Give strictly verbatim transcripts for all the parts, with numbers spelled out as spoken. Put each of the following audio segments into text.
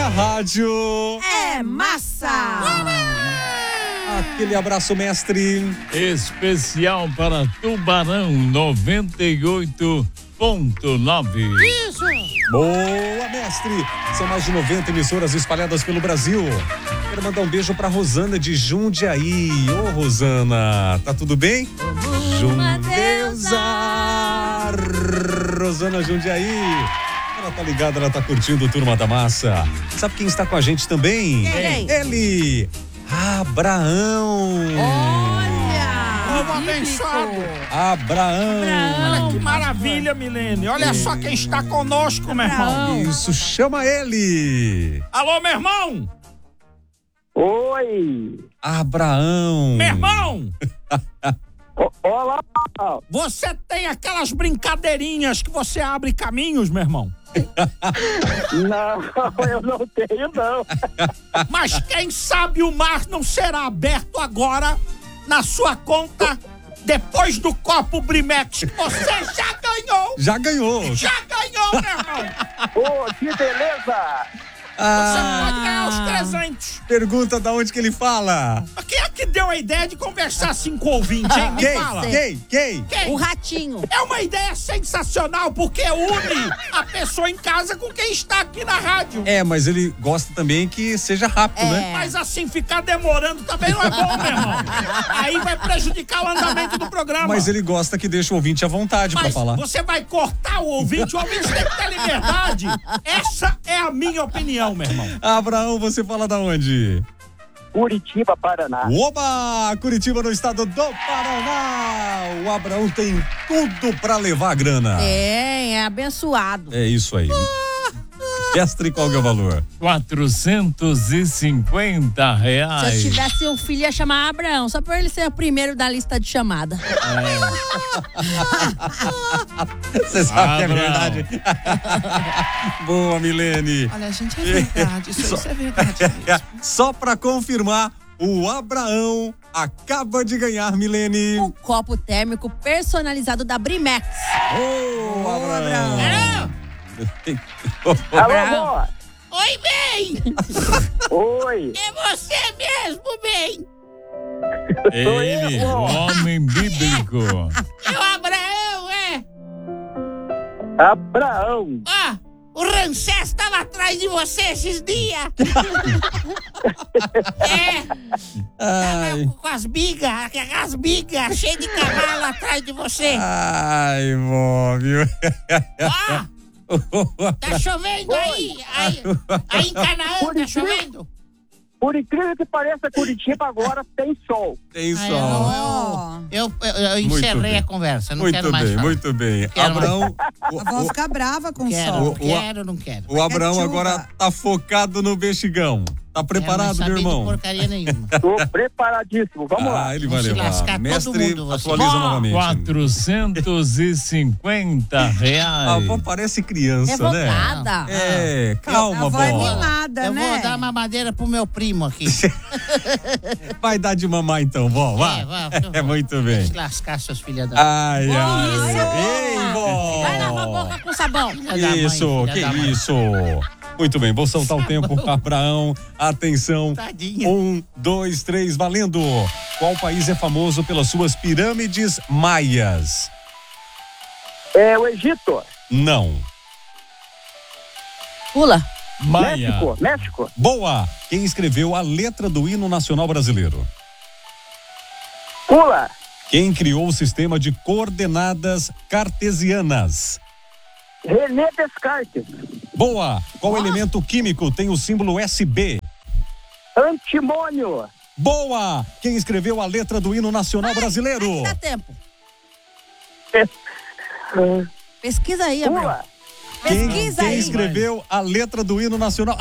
rádio é massa. Aquele abraço, mestre. Especial para Tubarão noventa e oito ponto nove. Isso. Boa, mestre. São mais de noventa emissoras espalhadas pelo Brasil. Quero mandar um beijo pra Rosana de Jundiaí. Ô, Rosana, tá tudo bem? Jundeusa. Rosana Jundiaí. Ela tá ligada, ela tá curtindo o Turma da Massa. Sabe quem está com a gente também? Quem? Ele, Abraão. Olha. Povo abençoado. Abraão. Olha que maravilha, Milene. Olha só quem está conosco, meu irmão. Isso, chama ele. Alô, meu irmão. Oi! Abraão. Meu irmão. O- Olá! Você tem aquelas brincadeirinhas que você abre caminhos, meu irmão? Não, eu não tenho, não. Mas quem sabe o mar não será aberto agora na sua conta depois do copo Brimex que você já ganhou. Já ganhou. Já ganhou, meu irmão. Ô, que beleza! Você pode ganhar os presentes. Pergunta da onde que ele fala. Quem é que deu a ideia de conversar assim com o ouvinte, hein? Me Quem? fala. Quem? Quem? Quem? O ratinho. É uma ideia sensacional porque une a pessoa em casa com quem está aqui na rádio. É, mas ele gosta também que seja rápido, É. né? Mas assim, ficar demorando também não é bom, meu irmão. Aí vai prejudicar o andamento do programa. Mas ele gosta que deixe o ouvinte à vontade pra Mas falar. você vai cortar o ouvinte, o ouvinte tem que ter liberdade. Essa é a minha opinião, meu irmão. Abraão, você fala da onde? Curitiba, Paraná. Oba! Curitiba, no estado do Paraná. O Abraão tem tudo pra levar a grana. É, é abençoado. É isso aí. Mestre, qual que é o valor? quatrocentos e cinquenta Se reais. eu tivesse um filho, ia chamar Abraão, só pra ele ser o primeiro da lista de chamada. Você sabe que é Abraão. verdade. Boa, Milene. Olha, gente, é verdade. Isso, isso é verdade mesmo. Só pra confirmar, o Abraão acaba de ganhar, Milene. Um copo térmico personalizado da Brimex. Ô, Abraão. Alô, amor! Oi, bem! Oi! É você mesmo, bem! Ele, o homem bíblico. É o Abraão, é? Abraão! Ah, o Ramsés estava atrás de você esses dias. É, Ai, com as bigas, as bigas cheias de cavalo atrás de você. ai, vó, viu? Ah, tá chovendo aí? Aí, aí em Canaã tá chovendo? Por incrível que pareça, Curitiba agora tem sol. Tem Ah, sol. Eu, eu, eu Muito encerrei bem. a conversa, não Muito quero mais bem, falar. muito bem. Quero Abraão, o, A avó o- fica brava com o Quero, sol. O- o- quero, não quero. o Abraão chuva. agora tá focado no bexigão. Tá preparado, É, não meu sabia de irmão? porcaria nenhuma. Tô preparadíssimo, vamos lá. Ah, ele vai Vamos se levar. lascar todo Mestre, mundo, você. atualiza Vó, novamente. quatrocentos e cinquenta A reais. avó parece criança, né? Revoltada. É, calma, A avó é vó. mimada, Eu né? vou dar uma madeira pro meu primo aqui. Vai dar de mamar então, vó. Vai. É, vai, É, muito bem. Se lascar, seus filhos da... Ai, ai. Ei, vó. Vai lavar a boca com sabão. Filha da mãe, Isso, filha que da mãe. isso. Muito bem, vou soltar o tempo. Abraão, atenção. Tadinha. Um, dois, três, valendo. Qual país é famoso pelas suas pirâmides maias? É o Egito, Não. Pula. Maia. México, México. Boa. Quem escreveu a letra do hino nacional brasileiro? Pula, Quem criou o sistema de coordenadas cartesianas? René Descartes. Boa. Qual elemento químico tem o símbolo S B? Antimônio, Boa. Quem escreveu a letra do hino nacional brasileiro? Dá tempo. É, Pesquisa aí, Abraão. pula, Quem, Pesquisa quem aí. escreveu a letra do hino nacional?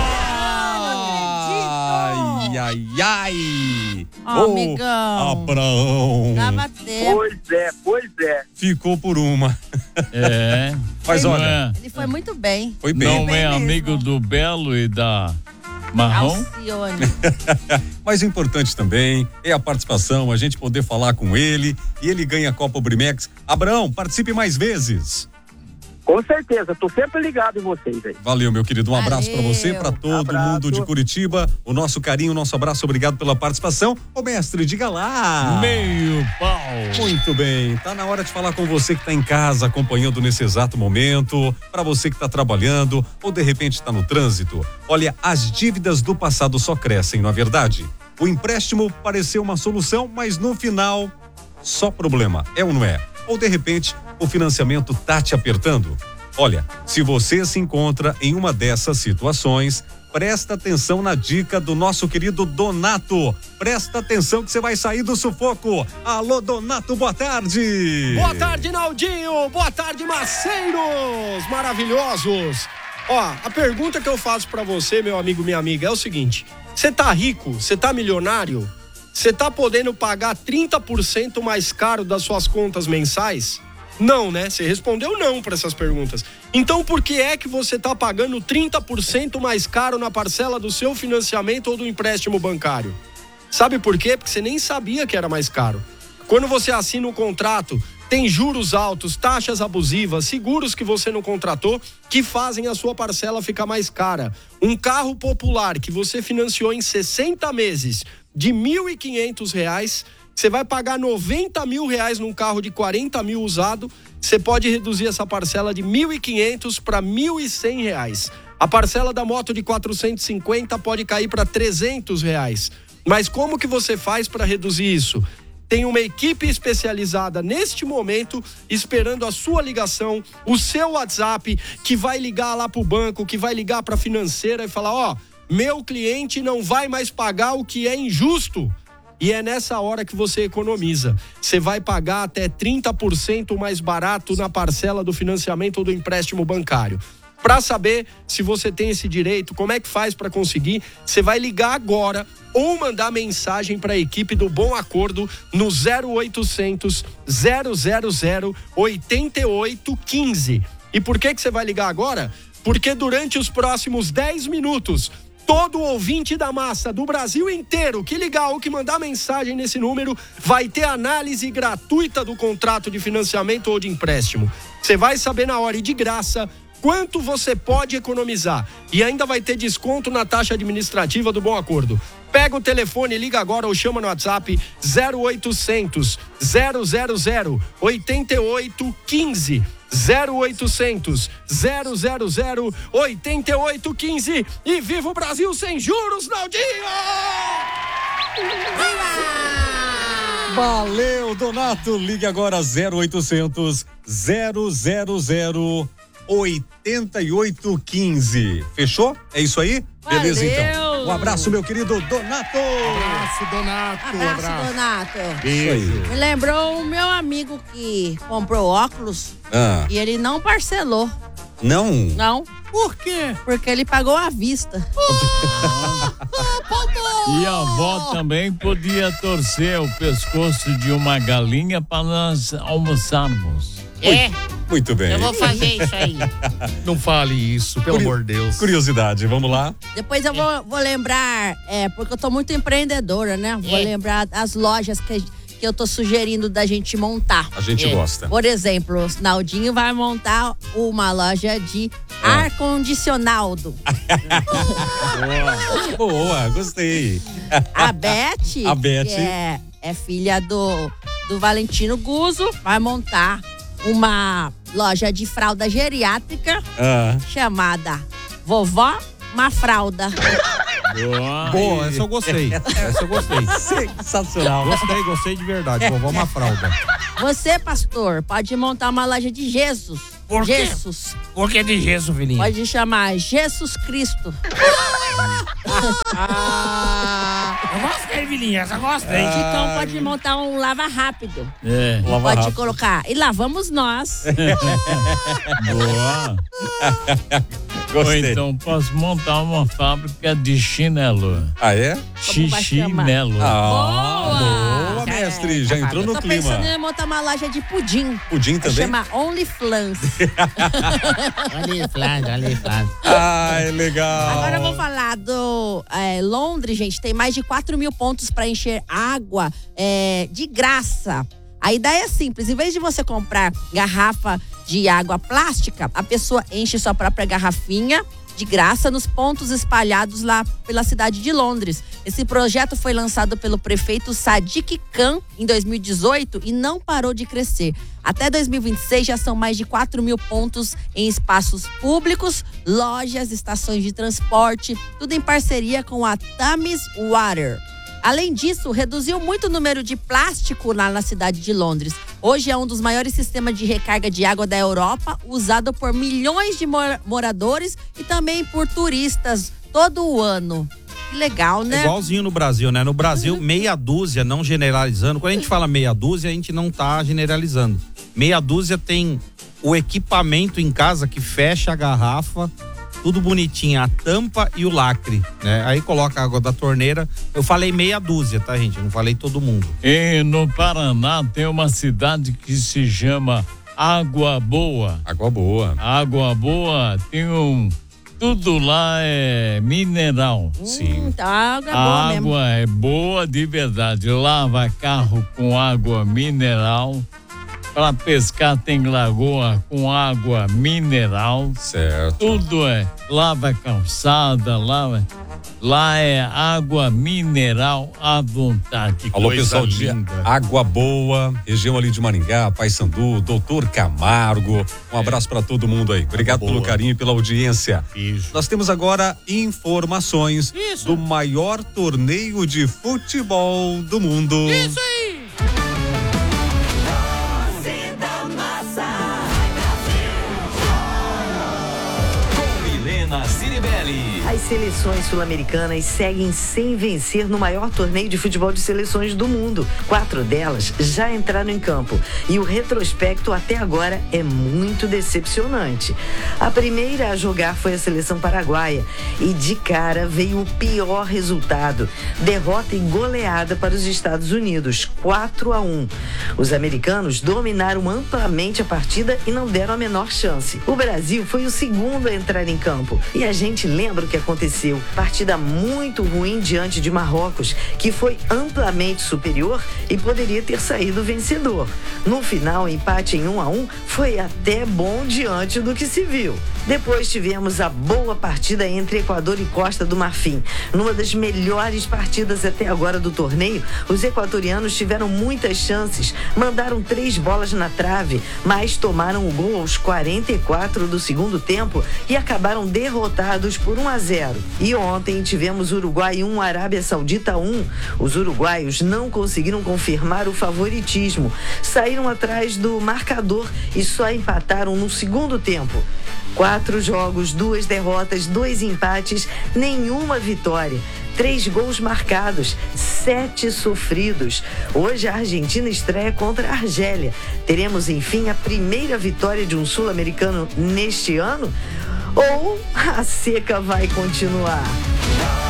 Ah, ai, ai, ai. Ó, Ô, amigão. Abraão. Dava tempo. pois é, pois é. Ficou por uma. É. Mas Não olha, é, Ele foi muito bem. foi bem. não é mesmo. amigo do Belo e da Marrom? Alcione. Mas o importante também é a participação, a gente poder falar com ele e ele ganha a Copa Brimex. Abraão, participe mais vezes. Com certeza, tô sempre ligado em vocês aí. Valeu, meu querido. Um abraço pra Valeu. você, pra todo Abraço. mundo de Curitiba. O nosso carinho, o nosso abraço. Obrigado pela participação. Ô, mestre, diga lá. Meio pau. Muito bem, tá na hora de falar com você que tá em casa acompanhando nesse exato momento, para você que tá trabalhando ou de repente tá no trânsito. Olha, as dívidas do passado só crescem, não é verdade? O empréstimo pareceu uma solução, mas no final só problema, é ou não é? Ou de repente o financiamento tá te apertando? Olha, se você se encontra em uma dessas situações, presta atenção na dica do nosso querido Donato. Presta atenção que você vai sair do sufoco. Alô, Donato, boa tarde. Boa tarde, Naldinho. Boa tarde, maceiros maravilhosos. Ó, a pergunta que eu faço pra você, meu amigo, minha amiga, é o seguinte: você tá rico? Você tá milionário? Você tá podendo pagar trinta por cento mais caro das suas contas mensais? Não, né? Você respondeu não para essas perguntas. Então, por que é que você tá pagando trinta por cento mais caro na parcela do seu financiamento ou do empréstimo bancário? Sabe por quê? Porque você nem sabia que era mais caro. Quando você assina um contrato, tem juros altos, taxas abusivas, seguros que você não contratou, que fazem a sua parcela ficar mais cara. Um carro popular que você financiou em sessenta meses de mil e quinhentos reais, você vai pagar noventa mil reais num carro de quarenta mil usado, você pode reduzir essa parcela de mil e quinhentos para mil e cem reais. A parcela da moto de quatrocentos e cinquenta pode cair para trezentos reais. Mas como que você faz para reduzir isso? Tem uma equipe especializada neste momento esperando a sua ligação, o seu WhatsApp, que vai ligar lá pro banco, que vai ligar pra financeira e falar: ó, meu cliente não vai mais pagar o que é injusto. E é nessa hora que você economiza. Você vai pagar até trinta por cento mais barato na parcela do financiamento ou do empréstimo bancário. Para saber se você tem esse direito, como é que faz para conseguir, você vai ligar agora ou mandar mensagem para a equipe do Bom Acordo no zero oitocentos, zero zero zero, oito oito um cinco. E por que que você vai ligar agora? Porque durante os próximos dez minutos, todo ouvinte da massa do Brasil inteiro que ligar ou que mandar mensagem nesse número vai ter análise gratuita do contrato de financiamento ou de empréstimo. Você vai saber na hora e de graça quanto você pode economizar. E ainda vai ter desconto na taxa administrativa do Bom Acordo. Pega o telefone, liga agora ou chama no WhatsApp zero oitocentos, zero zero zero, oito oito um cinco. zero oitocentos, zero zero zero, oito oito um cinco. E viva o Brasil sem juros, Naldinho! Valeu, Donato. Ligue agora zero oitocentos, zero zero zero, oito oito um cinco. Fechou? É isso aí? Valeu. Beleza, então. Um abraço, meu querido Donato. Abraço, Donato. Abraço, Donato. Isso aí. Me lembrou o meu amigo que comprou óculos Ah, e ele não parcelou. não? Não, Por quê? porque ele pagou à vista. E a avó também podia torcer o pescoço de uma galinha para nós almoçarmos. É, Muito bem. eu vou fazer isso aí. Não fale isso, pelo Curi- amor de Deus. Curiosidade, vamos lá. Depois eu vou, vou lembrar, é, porque eu tô muito empreendedora, né? Vou É. lembrar as lojas que, que eu tô sugerindo da gente montar. A gente É. gosta. Por exemplo, o Naldinho vai montar uma loja de ar-condicionado. Boa, gostei. A Beth, A Beth. que é, é filha do, do Valentino Guzzo, vai montar uma loja de fralda geriátrica Ah, chamada Vovó Mafralda. Boa. Boa, essa eu gostei. Essa eu gostei. sensacional. Gostei, gostei de verdade. Vovó Mafralda. Você, pastor, pode montar uma loja de Jesus. Por quê? Jesus. Por que de gesso, filhinho? Pode chamar Jesus Cristo. Eu gostei, filhinho. Essa eu gostei. Então pode montar um lava rápido. É. Lava Pode rápido. colocar. E lá vamos nós. Boa. Ou Gostei. então posso montar uma fábrica de chinelo. Ah, é? Como vai chamar? Xixinelo. Ah, Boa! boa, mestre. Já entrou no Tô pensando clima. em montar uma loja de pudim. Pudim Vai também? chamar OnlyFlans. Olha Flávio, olha Flávio. Ai, legal. Agora eu vou falar do é, Londres, gente. Tem mais de quatro mil pontos para encher água é, de graça. A ideia é simples, em vez de você comprar garrafa de água plástica, a pessoa enche sua própria garrafinha de graça nos pontos espalhados lá pela cidade de Londres. Esse projeto foi lançado pelo prefeito Sadiq Khan em dois mil e dezoito e não parou de crescer. Até dois mil e vinte e seis já são mais de quatro mil pontos em espaços públicos, lojas, estações de transporte, tudo em parceria com a Thames Water. Além disso, reduziu muito o número de plástico lá na cidade de Londres. Hoje é um dos maiores sistemas de recarga de água da Europa, usado por milhões de mor- moradores e também por turistas todo o ano. Que legal, né? É igualzinho no Brasil, né? No Brasil, meia dúzia, não generalizando. Quando a gente fala meia dúzia, a gente não tá generalizando. Meia dúzia tem o equipamento em casa que fecha a garrafa, tudo bonitinho, a tampa e o lacre, né? Aí coloca a água da torneira. Eu falei meia dúzia, tá, gente? Eu não falei todo mundo. E no Paraná tem uma cidade que se chama Água Boa. Água Boa. Água Boa tem um... Tudo lá é mineral. Sim. Hum, tá água A boa água mesmo. é boa de verdade. Lava carro com água mineral. Para pescar tem lagoa com água mineral. Certo. Tudo é. Lava calçada, lava. Lá é água mineral à vontade. Alô, Coisa pessoal de linda. Água Boa, região ali de Maringá, Paissandu, Doutor Camargo. Um abraço para todo mundo aí. Obrigado pelo carinho e pela audiência. Beijo. Nós temos agora informações Isso. do maior torneio de futebol do mundo. Isso aí. Milena Ciribelli. As seleções sul-americanas seguem sem vencer no maior torneio de futebol de seleções do mundo. Quatro delas já entraram em campo e o retrospecto até agora é muito decepcionante. A primeira a jogar foi a seleção paraguaia e de cara veio o pior resultado: derrota e goleada para os Estados Unidos, quatro a um. Os americanos dominaram amplamente a partida e não deram a menor chance. O Brasil foi o segundo a entrar em campo e a gente lembra o que aconteceu. Partida muito ruim diante de Marrocos, que foi amplamente superior e poderia ter saído vencedor. No final, empate em um a um foi até bom diante do que se viu. Depois tivemos a boa partida entre Equador e Costa do Marfim. Numa das melhores partidas até agora do torneio, os equatorianos tiveram muitas chances, mandaram três bolas na trave, mas tomaram o gol aos quarenta e quatro do segundo tempo e acabaram derrotados por um a zero. E ontem tivemos Uruguai um, Arábia Saudita um. Os uruguaios não conseguiram confirmar o favoritismo, saíram atrás do marcador e só empataram no segundo tempo. Quatro jogos, duas derrotas, dois empates, nenhuma vitória. Três gols marcados, sete sofridos. Hoje a Argentina estreia contra a Argélia. Teremos, enfim, a primeira vitória de um sul-americano neste ano? Ou a seca vai continuar?